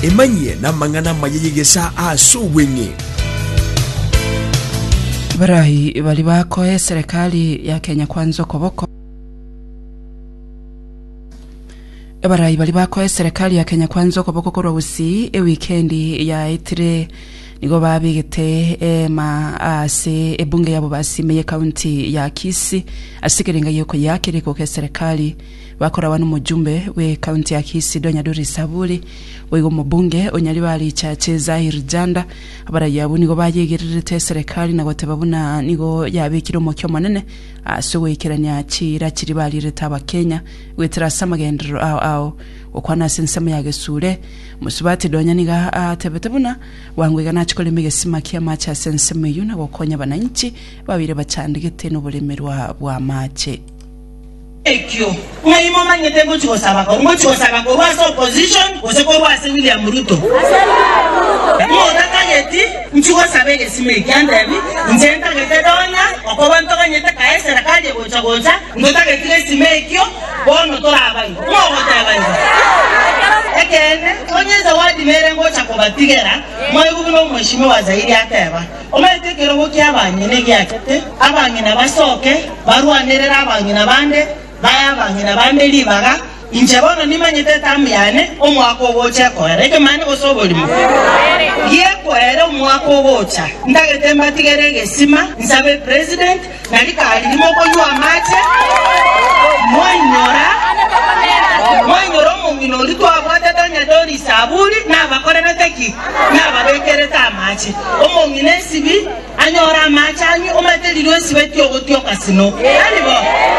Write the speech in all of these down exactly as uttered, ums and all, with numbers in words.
emanye na mangana mayegesa aso wenye Barahi bali bakoe serikali ya Kenya Kwanza Koboko Barahi bali bakoe serikali ya Kenya Kwanza Koboko korowusi e weekendi ya itire nigo babigete e ma ase ebunge yabo basimeye county ya Kisii asikirenga yoko yake riko ke serikali bakora wanu mujumbe we county ya Kisii Donya Dori Saburi wego mubunge onyali bali chache Zahir Janda abara yabu nigo bayegerete serikali na gotebabuna nigo yabikiro mokyo manene aso wekeranya chira chiri bali retaba Kenya wetira samagendro aw aw okwana sensema yagesure musubati Donya niga atebetebuna wangwega nachikole migesima kia macha sensema yuna bokonya bananchi babire bacandike no bulemerwa bwa mache ekyo mwayimo manyete ngochiko sabako ngochiko sabako waso opposition oseko wase William Ruto mo takanyeti nchiko sabege simeki andabi njenta ngete Donya okoba ntokanyete kae serikali gocha gocha ngota ngete simekyo bono torabai mo gotabai ekene onyeza wadi mere ngocha kobatigera mwayibuno mweshime wa Zairi ateba ometekero bokia abanyene gyakete abanyina basoke barwanerera abanyina bande baya bangina bande libaga injebono nimanyete tamyane omwako bocha koreke mane osoboli mu ye kwere omwako bocha ndagete mbatigerege sima nsabe president nalikali limoko ywa mache mwanyora mwanyora mungino litwa bwata Donya Dori Saburi na bakore nateki na babekere tamache omungine sibi anyora macha anyu ometelirwe sibeti ogotyo kasino alibo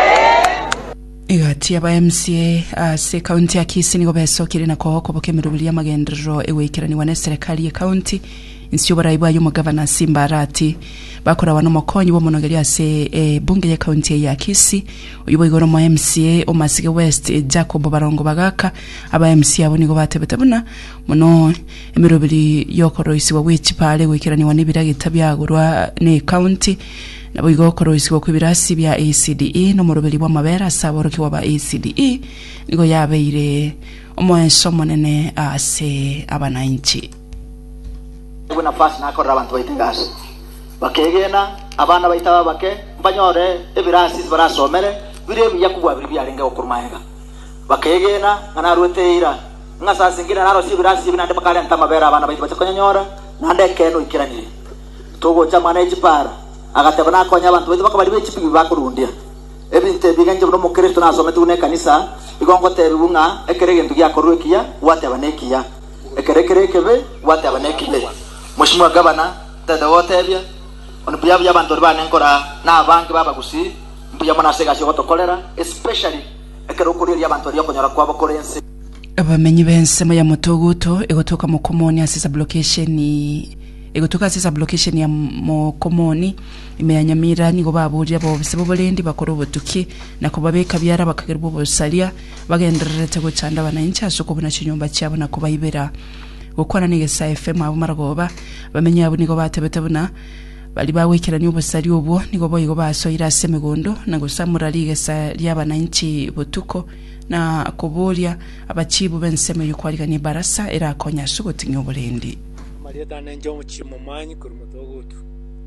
Igati aba M C A uh, se county ya Kisii nigo besokire na kohoko bokemerubuli ya magendero ewekirani wane serikali ya county insyo baraiba yo mugavana Simbarati bakora wano mokonyi bo monogeri ase e, bunge ya county ya Kisii uyibo igoro mo M C A o Masige West e, Jacob Barongo Bagaka aba M C A abo nigo batebetebuna muno emerubuli yokoro isiwa wichi pale wekirani wane biragita byagurwa ne county nabo igokoro isiwa kubirasi bya A C D E no morobeli wa mabera saboroki wa ba A C D E nigo yabeire omoenso monene ase abananchi Buna fast na korra abantu baitegas bakegena abana baitaba bake mbanyore ebirasi barasomere bire biyakubwa biri byarenga okurumahega bakegena ngana rweteira ngasa singira naro sibirasi binande bakale ntamabera abana baitaba konyanyora nande keno ikiranire togo cha manage para agatebana konya abantu baitaba bakabali bechipi bakurundia ebinte biganje no mukristo nasome tune kanisa igongo terunga ekerege ndugi akorwekia watebanekia ekerekerekebe watebanekibe Mheshimiwa Gavana tada wotebya onubya bya bantu bane nkora na abange baba gusi mbya mona sega cyo tokolera especially ekero kuri ya bantu yakonyora kwa bakorense abamenyi bensema ya motoguto egotoka mukomoni asisa blockation egotoka asisa blockation ya mukomoni imeyanyamira nigo baburya bo bisebo bolendi bakora obutuki nakubabeka byara bakagerwa bosalia bagendererete go cyanda bananchi asoko buna chinyumba cyabo nakubayibera gukwana nigesa F M abo maragoba bamenya abo nigo batebetebuna bali bawekirani obusali obwo nigo boyigo basoira semegondo nagusamura ligesa lyabananchi botuko na kubolia abachibu benseme yukwalika ni barasa era konya sugotinyo bolendi Marieta nenjo muchimo manyi kuri motogutu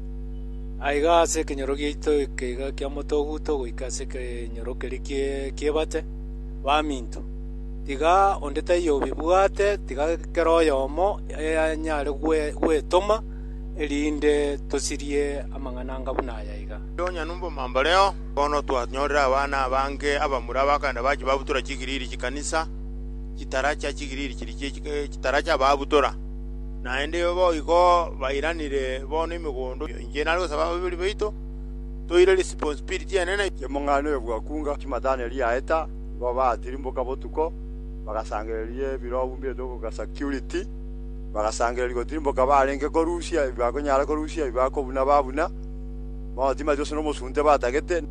aiga se kenyorogi to kega kya motogutu goikase ke nyoroke kie kiebate wa minto tiga ondeta yo bibuate tiga kero yomo nyare gwe gwetoma elinde tosirie amangananga bunaya iga Donya numbo mambaleo kono twanyorera abana abange abamura bakanda baji babutura kigiriri kikanisa kitaracha kigiriri kiri kitaracha babutura naende yobo iko bairanire bono imigondo nje nalwo sababu bili bito toire responsibility enene kemongano yobwakunga kimatane liaeta baba atirimboka botuko bagasangererie birobumbire doko ga security bagasangererie gotirimboka barenge korusia bakonyara korusia bakobuna babuna batima byose no musunte batagete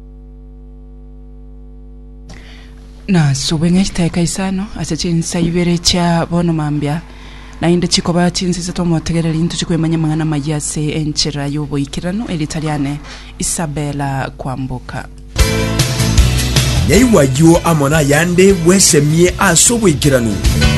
na subenge kiteka isano asachinsa ibere cha bono mambya na inde chikoba chinsiza to motegerera into chikwemanya mangana mayase enchera yobo ikirano elitaliane Isabella Kwambuka Yaiwa yo amona yande wesemie aso wikirano